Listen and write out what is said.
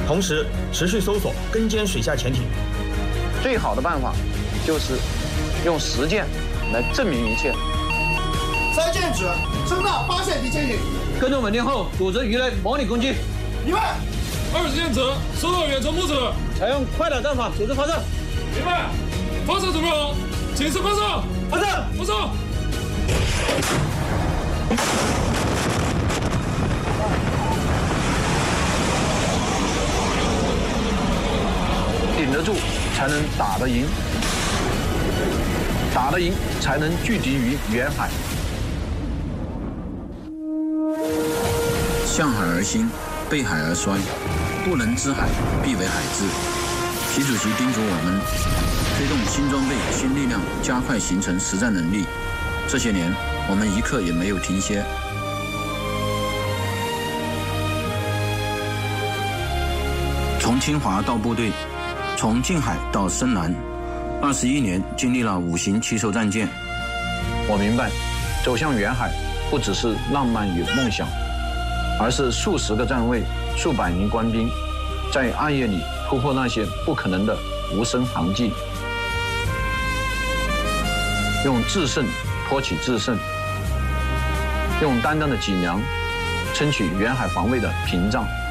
同时持续搜索跟监水下潜艇。 最好的办法就是用实践来证明一切。 3剑指声纳发现敌潜艇， 跟踪稳定后组织鱼雷模拟攻击。 明白。 20剑指收到远程目指， 采用快打战法组织发射。 明白。发射准备好，请示发射。 发射。 发射。 顶得住才能打得赢，打得赢才能拒敌于远海。 向海而兴，背海而衰，不能知海，必为海之。习主席叮嘱我们，推动新装备、新力量，加快形成实战能力。这些年，我们一刻也没有停歇。从清华到部队，从近海到深蓝，21年经历了5型奇兽战舰。 我明白，走向远海不只是浪漫与梦想，而是数十个站位、数百名官兵，在暗夜里突破那些不可能的无声航迹，用制胜托起制胜，用担当的脊梁撑起远海防卫的屏障。